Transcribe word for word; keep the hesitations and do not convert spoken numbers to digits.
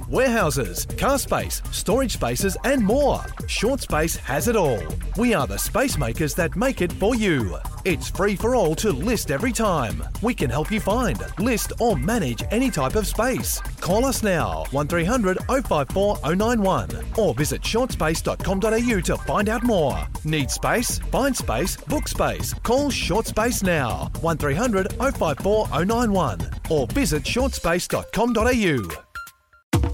warehouses, car space, storage spaces and more. Short Space has it all. We are the space makers that make it for you. It's free for all to list every time. We can help you find, list or manage any type of space. Call us now, one three hundred oh five four oh nine one or visit short space dot com dot a u to find out more. Need space? Find space, book space. Call Short Space now, one three hundred oh five four oh nine one or visit short space dot com dot a u.